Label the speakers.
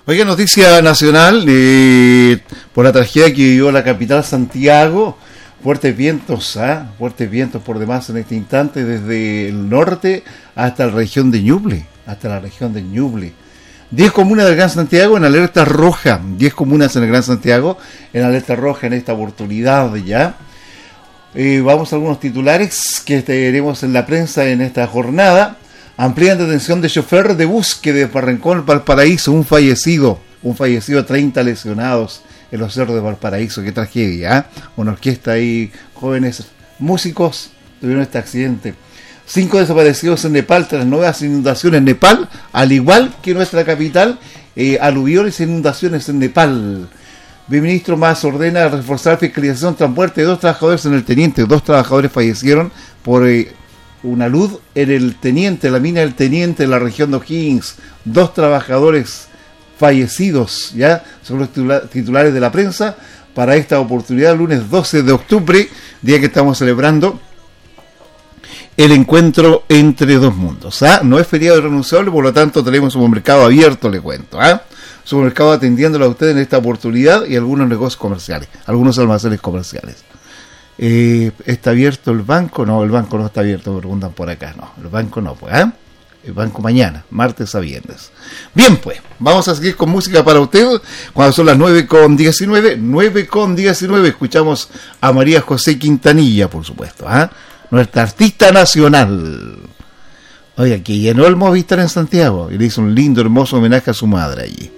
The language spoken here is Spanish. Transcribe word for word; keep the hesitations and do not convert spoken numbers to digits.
Speaker 1: Oiga, noticia nacional, eh, por la tragedia que vivió la capital Santiago. Fuertes vientos, ¿ah? Fuertes vientos por demás en este instante, desde el norte hasta la región de Ñuble, hasta la región de Ñuble. diez comunas del Gran Santiago en alerta roja, diez comunas en el Gran Santiago en alerta roja en esta oportunidad ya. Eh, vamos a algunos titulares que tenemos en la prensa en esta jornada. Amplían detención de chofer de bus que de Barrancón, Valparaíso, un fallecido, un fallecido, treinta lesionados en los cerros de Valparaíso. Qué tragedia, ¿eh? Una orquesta ahí, jóvenes músicos tuvieron este accidente. Cinco desaparecidos en Nepal tras nuevas inundaciones en Nepal, al igual que nuestra capital, eh, aluviones e inundaciones en Nepal. El ministro más ordena reforzar fiscalización tras muerte de dos trabajadores en el Teniente. Dos trabajadores fallecieron por eh, una luz en el Teniente, la mina del Teniente en la región de O'Higgins. Dos trabajadores fallecidos, ya son los titulares de la prensa para esta oportunidad, lunes doce de octubre, día que estamos celebrando el encuentro entre dos mundos. ¿Ah? No es feriado irrenunciable, por lo tanto tenemos un supermercado abierto, le cuento. ¿Ah? Supermercado atendiéndolo a ustedes en esta oportunidad y algunos negocios comerciales, algunos almacenes comerciales. Eh, ¿Está abierto el banco? No, el banco no está abierto, me preguntan por acá. No, el banco no, pues. ¿Ah? El banco mañana, martes a viernes. Bien, pues, vamos a seguir con música para usted. Cuando son las nueve con diecinueve, nueve con diecinueve, escuchamos a María José Quintanilla, por supuesto, ¿ah? Nuestra artista nacional. Oiga, que llenó el Movistar en Santiago y le hizo un lindo, hermoso homenaje a su madre allí.